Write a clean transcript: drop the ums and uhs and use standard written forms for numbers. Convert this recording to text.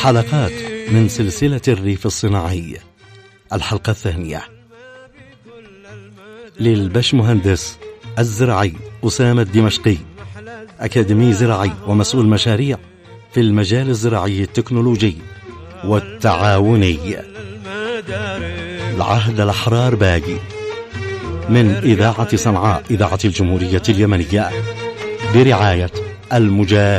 حلقات من سلسلة الريف الصناعي. الحلقة الثانية للبشمهندس الزراعي أسامة الدمشقي، أكاديمي زراعي ومسؤول مشاريع في المجال الزراعي التكنولوجي والتعاوني. العهد الأحرار باقي، من إذاعة صنعاء إذاعة الجمهورية اليمنية، برعاية المجاهد